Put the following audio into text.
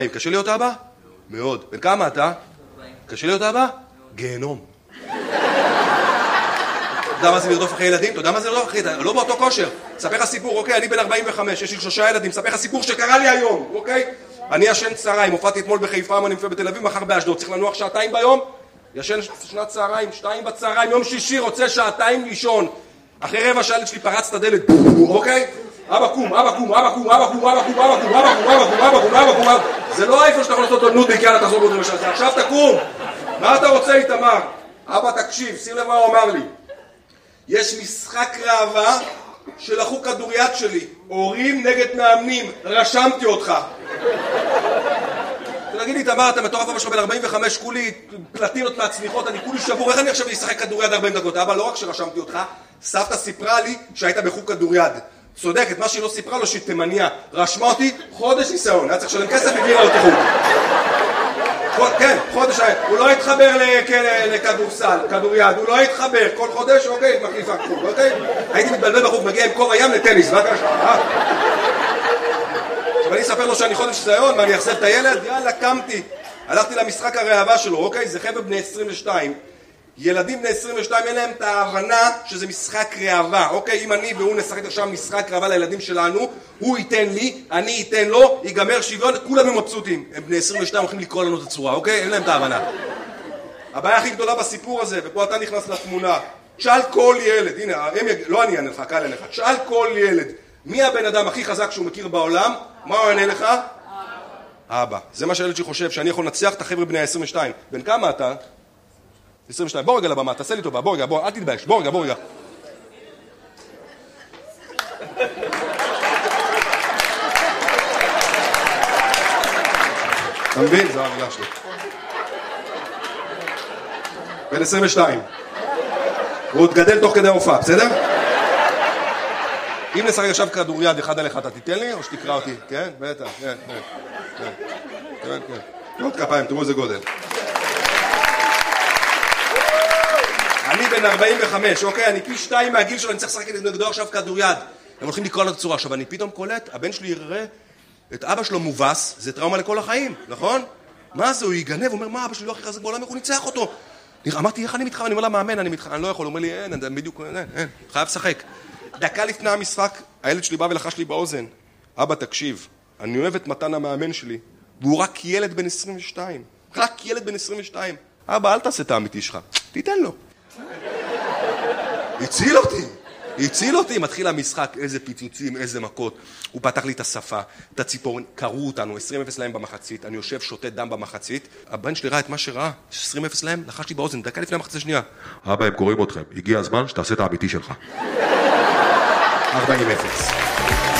קשה להיות אבא? מאוד. בן כמה אתה? קשה להיות אבא? גיהנום. אתה יודע מה זה לרדוף אחרי ילדים? אתה יודע מה זה לרדוף אחרי? לא באותו כושר. ספר לך סיפור, אוקיי? אני בן 45, יש לי 3 ילדים. ספר לך סיפור שקרה לי היום, אוקיי? אני ישן צהריים, הופעתי אתמול בחיפה, אני מופיע בתל אביב, מחר באשדוד. צריך לנוח 2 ביום? ישן שנת צהריים, 2 בצהריים, יום שישי רוצה 2 לישון. אחרי רבע שעה שלי פרץ את הדלת, אוקיי? אבא קום, אבא קום, אבא קום, אבא קום, אבא קום, אבא קום, אבא קום, אבא קום, אבא קום, אבא קום, אבא קום. זה לא איפה שאתה יכול לעשות אותו נודניק, יאללה תחזור בעוד רבע שעה. עכשיו תקום. מה אתה רוצה איתמר? אבא תקשיב, שים לב מה הוא אמר לי. יש משחק ראווה שלחו כדוריד שלי, הורים נגד מאמנים, רשמתי אותך. תגיד לי, תמר, אתה מטורף, אבא שלך בן 45, כולי פלטינות מהצניחות, אני כולי שבור, איך אני עכשיו אשחק כדוריד 40 דקות? אבא, לא רק שרשמתי אותך, סבתא סיפרה לי שהיית בחוג כדוריד. צודקת, מה שהיא לא סיפרה לו שהיא תימניה. רשמה אותי חודש ניסיון, היה צריך לשלם כסף והגיעה לאותו חוג. כן, חודש, הוא לא התחבר לכדורסל, כדוריד, הוא לא התחבר, כל חודש, אוקיי, מחליפה חוג, אוקיי? הייתי מתבלבל בחוג, מגיע עם קור הים לטניס, בבקשה. עכשיו אני אספר לו שאני חודש ניסיון, ואני אחסב את הילד, יאללה, קמתי. הלכתי למשחק הראווה שלו, אוקיי? זה חבר'ה בני 22. ילדים בני 22 אין להם את ההבנה שזה משחק ראווה, אוקיי? אם אני והוא נשחק עכשיו משחק ראווה לילדים שלנו, הוא ייתן לי, אני אתן לו, ייגמר שוויון, כולם הם מבסוטים. הם בני 22 הולכים לקרוא לנו את הצורה, אוקיי? אין להם את ההבנה. הבעיה הכי גדולה בסיפור הזה, ופה אתה נכנס לתמונה, תשאל כל ילד, הנה, לא אני אענה לך, קל אליך, תשאל כל ילד, מי הבן אדם הכי חזק שהוא מכיר בעולם? מה הוא יענה לך? אבא. זה מה שהילד שחושב, שאני יכול לנצח את החבר'ה בני ה-22. בן כמה אתה? 22. בוא רגע לבמה, תעשה לי טובה, בוא רגע, בוא, אל תתבייש, בוא רגע, בוא רגע. אתה מבין? זו המילה שלי. בן 22. הוא עוד גדל תוך כדי ההופעה, בסדר? אם נשחק עכשיו כדוריד אחד על אחד, אתה תיתן לי או שתקרא אותי? כן? בטח, כן, כן, כן, כן. עוד כפיים, תראו איזה גודל. אני בן 45, אוקיי? אני פי 2 מהגיל שלו, אני צריך לשחק נגדו עכשיו כדוריד. הם הולכים לקרוא לו צורה. עכשיו, אני פתאום קולט, הבן שלי יראה את אבא שלו מובס, זה טראומה לכל החיים, נכון? מה זה? הוא יגנב, הוא אומר, מה, אבא שלי לא הכי חזק בעולם, איך הוא ניצח אותו? אמרתי, איך אני מתחרה? אני אומר לה, מאמן, אני לא יכול. הוא אומר לי, אין, בדיוק, אין, חייב לשחק. דקה לפני המשחק, הילד שלי בא ולחש לי באוזן, אבא, תקשיב, אני אוהב את מתן המאמן שלי, והוא רק ילד בן 22. רק ילד בן 22. אבא, אל תעשה את האמיתי שלך. תיתן לו. הציל אותי, מתחיל המשחק, איזה פיצוצים, איזה מכות. הוא פתח לי את השפה, את הציפורן, קראו אותנו, 20-0 להם במחצית, אני יושב, שותה דם במחצית, הבן שלי ראה את מה שראה, 20-0 להם, לחש לי באוזן, דקה לפני המחצית השנייה. אבא, הם קוראים אתכם, הגיע הזמן שתעשה את האמיתי שלך. 40-0.